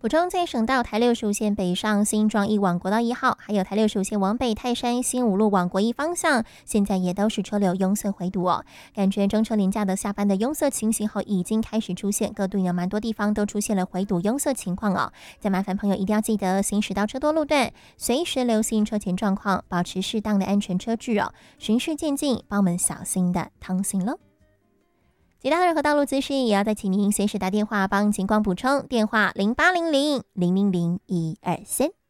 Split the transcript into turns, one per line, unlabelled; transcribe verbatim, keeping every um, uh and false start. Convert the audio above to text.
补充在省道台六十五线北上新庄一往国道一号，还有台六十五线往北泰山新五路往国一方向，现在也都是车流拥塞回堵哦。感觉中秋连假的下班的拥塞情形后已经开始出现，各地有蛮多地方都出现了回堵拥塞情况哦。再麻烦朋友一定要记得行驶到车多路段，随时留心车前状况，保持适当的安全车距哦，循序渐进，帮我们小心的通行喽。其他任何道路资讯也要再请您随时打电话帮警广补充，电话零八零零零零零一二三。